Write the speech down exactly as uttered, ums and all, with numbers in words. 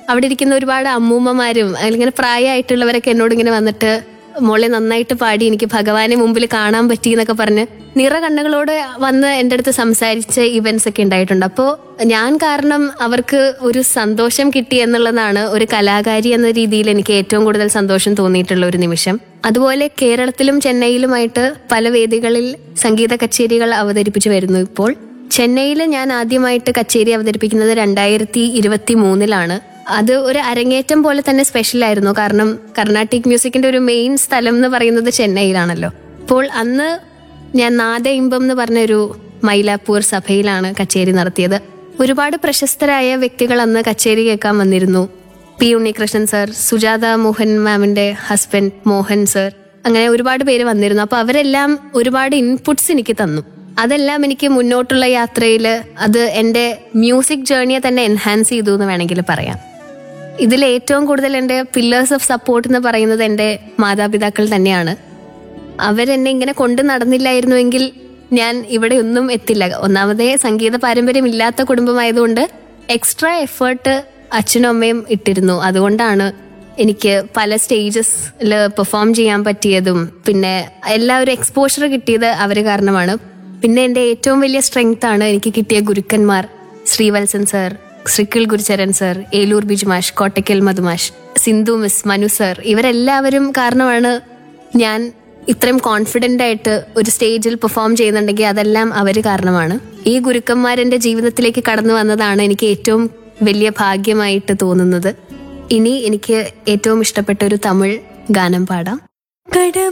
അവിടെ ഇരിക്കുന്ന ഒരുപാട് അമ്മൂമ്മമാരും അല്ലെങ്കിൽ പ്രായമായിട്ടുള്ളവരൊക്കെ എന്നോട് ഇങ്ങനെ വന്നിട്ട് മോളെ നന്നായിട്ട് പാടി, എനിക്ക് ഭഗവാനെ മുമ്പിൽ കാണാൻ പറ്റി എന്നൊക്കെ പറഞ്ഞ് നിറ കണ്ണുകളോട് വന്ന് എൻ്റെ അടുത്ത് സംസാരിച്ച ഇവന്റ്സ് ഒക്കെ ഉണ്ടായിട്ടുണ്ട്. അപ്പോൾ ഞാൻ കാരണം അവർക്ക് ഒരു സന്തോഷം കിട്ടി എന്നുള്ളതാണ് ഒരു കലാകാരി എന്ന രീതിയിൽ എനിക്ക് ഏറ്റവും കൂടുതൽ സന്തോഷം തോന്നിയിട്ടുള്ള ഒരു നിമിഷം. അതുപോലെ കേരളത്തിലും ചെന്നൈയിലുമായിട്ട് പല വേദികളിൽ സംഗീത കച്ചേരികൾ അവതരിപ്പിച്ചു വരുന്നു. ഇപ്പോൾ ചെന്നൈയിൽ ഞാൻ ആദ്യമായിട്ട് കച്ചേരി അവതരിപ്പിക്കുന്നത് രണ്ടായിരത്തി ഇരുപത്തി മൂന്നിലാണ്. അത് ഒരു അരങ്ങേറ്റം പോലെ തന്നെ സ്പെഷ്യൽ ആയിരുന്നു. കാരണം കർണാട്ടിക് മ്യൂസിക്കിന്റെ ഒരു മെയിൻ സ്ഥലം എന്ന് പറയുന്നത് ചെന്നൈയിലാണല്ലോ. അപ്പോൾ അന്ന് ഞാൻ നാദ ഇമ്പം എന്ന് പറഞ്ഞൊരു മൈലാപ്പൂർ സഭയിലാണ് കച്ചേരി നടത്തിയത്. ഒരുപാട് പ്രശസ്തരായ വ്യക്തികൾ അന്ന് കച്ചേരി കേൾക്കാൻ വന്നിരുന്നു. പി ഉണ്ണികൃഷ്ണൻ സർ, സുജാത മോഹൻ മാമിന്റെ ഹസ്ബൻഡ് മോഹൻ സർ, അങ്ങനെ ഒരുപാട് പേര് വന്നിരുന്നു. അപ്പൊ അവരെല്ലാം ഒരുപാട് ഇൻപുട്സ് എനിക്ക് തന്നു. അതെല്ലാം എനിക്ക് മുന്നോട്ടുള്ള യാത്രയിൽ അത് എൻ്റെ മ്യൂസിക് ജേർണിയെ തന്നെ എൻഹാൻസ് ചെയ്തു എന്ന് വേണമെങ്കിൽ പറയാം. ഇതിൽ ഏറ്റവും കൂടുതൽ എൻ്റെ പില്ലേഴ്സ് ഓഫ് സപ്പോർട്ട് എന്ന് പറയുന്നത് എൻ്റെ മാതാപിതാക്കൾ തന്നെയാണ്. അവരെന്നെ ഇങ്ങനെ കൊണ്ടു നടന്നില്ലായിരുന്നുവെങ്കിൽ ഞാൻ ഇവിടെ ഒന്നും എത്തില്ല. ഒന്നാമതേ സംഗീത പാരമ്പര്യം ഇല്ലാത്ത കുടുംബമായതുകൊണ്ട് എക്സ്ട്രാ എഫേർട്ട് അച്ഛനും അമ്മയും ഇട്ടിരുന്നു. അതുകൊണ്ടാണ് എനിക്ക് പല സ്റ്റേജസിൽ പെർഫോം ചെയ്യാൻ പറ്റിയതും പിന്നെ എല്ലാവരും എക്സ്പോഷർ കിട്ടിയത് അവർ കാരണമാണ്. പിന്നെ എൻ്റെ ഏറ്റവും വലിയ സ്ട്രെങ്ത് ആണ് എനിക്ക് കിട്ടിയ ഗുരുക്കന്മാർ, Sreevalsan sir, ശ്രീക്കിൾ ഗുരുചരൻ sir, Eloor ബിജുമാഷ്, Kottakkal മധുമാഷ്, Sindhu miss, Manu sir, ഇവരെല്ലാവരും കാരണമാണ് ഞാൻ ഇത്രയും കോൺഫിഡൻ്റ് ആയിട്ട് ഒരു സ്റ്റേജിൽ പെർഫോം ചെയ്യുന്നുണ്ടെങ്കിൽ അതെല്ലാം അവർ കാരണമാണ്. ഈ ഗുരുക്കന്മാരെൻ്റെ ജീവിതത്തിലേക്ക് കടന്നു വന്നതാണ് എനിക്ക് ഏറ്റവും വലിയ ഭാഗ്യമായിട്ട് തോന്നുന്നത്. ഇനി എനിക്ക് ഏറ്റവും ഇഷ്ടപ്പെട്ട ഒരു തമിഴ് ഗാനം പാടാം.